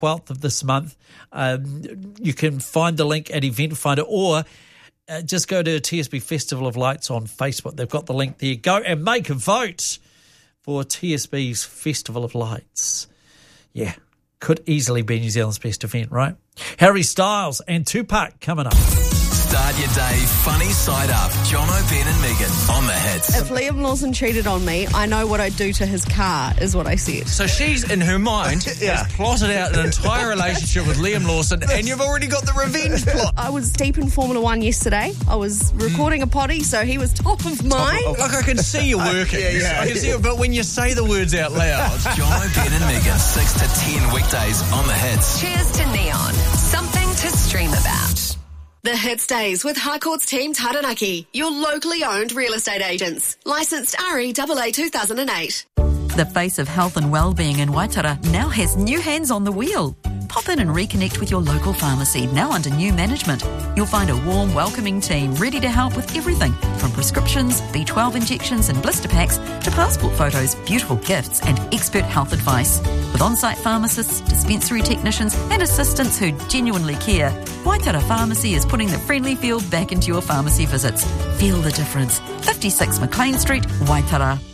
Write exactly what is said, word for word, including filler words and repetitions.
twelfth of this month. Um, you can find the link at Event Finder, or uh, just go to T S B Festival of Lights on Facebook. They've got the link there. Go and make a vote for T S B's Festival of Lights. Yeah, could easily be New Zealand's best event, right? Harry Styles and Tupac coming up. Start your day funny side up. Jono, Ben and Megan on the hits. If Liam Lawson cheated on me, I know what I'd do to his car, is what I said. So she's, in her mind, Yeah. has plotted out an entire relationship with Liam Lawson, and you've already got the revenge plot. I was deep in Formula One yesterday. I was recording a potty, so he was top of mind. Like, I can see you working. yeah, yeah. I can see it, but when you say the words out loud... Jono, Ben and Megan, six to ten weekdays on the hits. Cheers to Neon. Something to stream about. The Hits Days with Harcourt's Team Taranaki, your locally owned real estate agents. Licensed R E A A two thousand eight. The face of health and wellbeing in Waitara now has new hands on the wheel. Pop in and reconnect with your local pharmacy, now under new management. You'll find a warm, welcoming team ready to help with everything from prescriptions, B twelve injections and blister packs to passport photos, beautiful gifts and expert health advice. With on-site pharmacists, dispensary technicians and assistants who genuinely care, Waitara Pharmacy is putting the friendly feel back into your pharmacy visits. Feel the difference. fifty-six McLean Street, Waitara.